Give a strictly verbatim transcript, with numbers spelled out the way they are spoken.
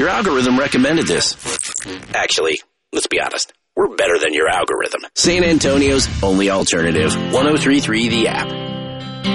Your algorithm recommended this. Actually, let's be honest. We're better than your algorithm. San Antonio's only alternative. one oh three point three The App.